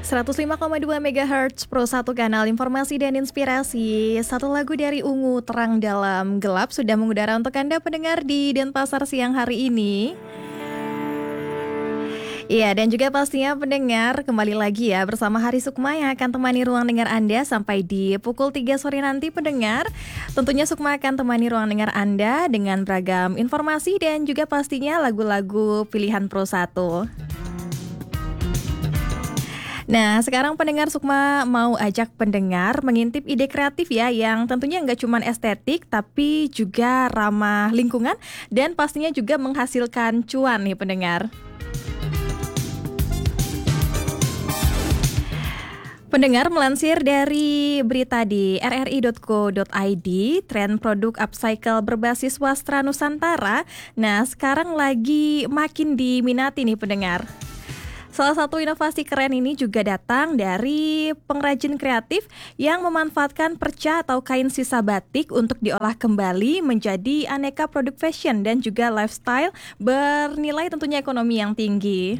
105,2 MHz Pro 1 kanal informasi dan inspirasi. Satu lagu dari Ungu Terang Dalam Gelap sudah mengudara untuk Anda pendengar di Denpasar siang hari ini. Iya, dan juga pastinya pendengar kembali lagi ya bersama Hari Sukma yang akan temani ruang dengar Anda sampai di pukul 3 sore nanti pendengar. Tentunya Sukma akan temani ruang dengar Anda dengan beragam informasi dan juga pastinya lagu-lagu pilihan Pro 1. Nah, sekarang pendengar Sukma mau ajak pendengar mengintip ide kreatif ya yang tentunya nggak cuma estetik tapi juga ramah lingkungan dan pastinya juga menghasilkan cuan nih pendengar. Pendengar melansir dari berita di rri.co.id, tren produk upcycle berbasis wastra Nusantara, nah sekarang lagi makin diminati nih pendengar. Salah satu inovasi keren ini juga datang dari pengrajin kreatif yang memanfaatkan perca atau kain sisa batik untuk diolah kembali menjadi aneka produk fashion dan juga lifestyle bernilai tentunya ekonomi yang tinggi.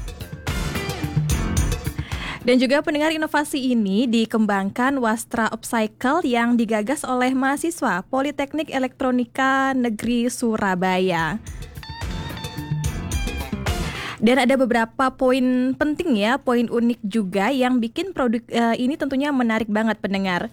Dan juga pendengar inovasi ini dikembangkan Wastra Upcycle yang digagas oleh mahasiswa Politeknik Elektronika Negeri Surabaya. Dan ada beberapa poin penting ya, poin unik juga yang bikin produk ini tentunya menarik banget pendengar.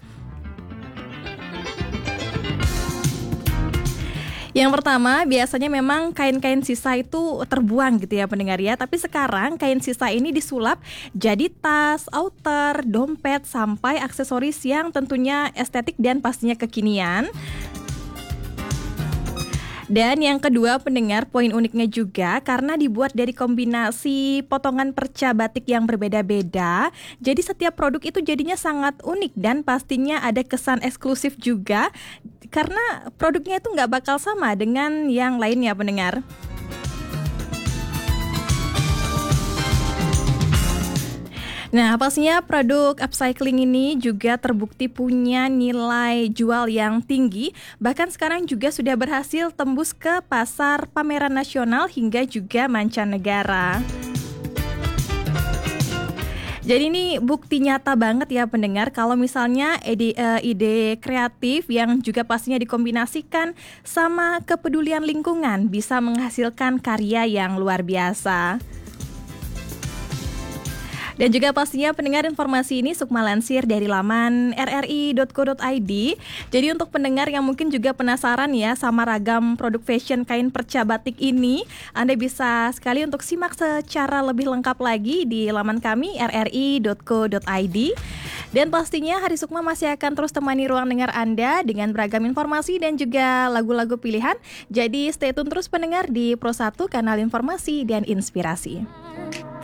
Yang pertama, biasanya memang kain-kain sisa itu terbuang gitu ya pendengar ya. Tapi sekarang kain sisa ini disulap jadi tas, outer, dompet, sampai aksesoris yang tentunya estetik dan pastinya kekinian. Dan yang kedua pendengar, poin uniknya juga karena dibuat dari kombinasi potongan perca batik yang berbeda-beda. Jadi setiap produk itu jadinya sangat unik dan pastinya ada kesan eksklusif juga. Karena produknya itu nggak bakal sama dengan yang lainnya pendengar. Nah, pastinya produk upcycling ini juga terbukti punya nilai jual yang tinggi. Bahkan sekarang juga sudah berhasil tembus ke pasar pameran nasional hingga juga mancanegara. Jadi ini bukti nyata banget ya pendengar kalau misalnya ide kreatif yang juga pastinya dikombinasikan sama kepedulian lingkungan bisa menghasilkan karya yang luar biasa. Dan juga pastinya pendengar informasi ini Sukma lansir dari laman rri.co.id. Jadi untuk pendengar yang mungkin juga penasaran ya sama ragam produk fashion kain perca batik ini, Anda bisa sekali untuk simak secara lebih lengkap lagi di laman kami rri.co.id. Dan pastinya Hari Sukma masih akan terus temani ruang dengar Anda dengan beragam informasi dan juga lagu-lagu pilihan. Jadi stay tune terus pendengar di Pro 1 kanal informasi dan inspirasi.